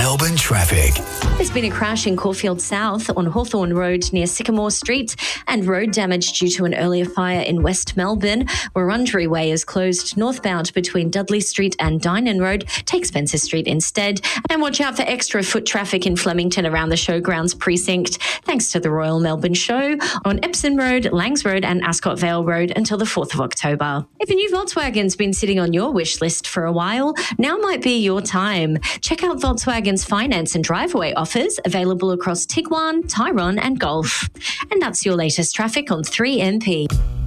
Melbourne traffic. There's been a crash in Caulfield South on Hawthorne Road near Sycamore Street and road damage due to an earlier fire in West Melbourne. Wurundjeri Way is closed northbound between Dudley Street and Dynon Road. Take Spencer Street instead. And watch out for extra foot traffic in Flemington around the Showgrounds precinct, thanks to the Royal Melbourne Show on Epsom Road, Langs Road and Ascot Vale Road until the 4th of October. If a new Volkswagen's been sitting on your wish list for a while, now might be your time. Check out Volkswagen's finance and driveway offers available across Tiguan, Tyrone and Golf. And that's your latest traffic on 3MP.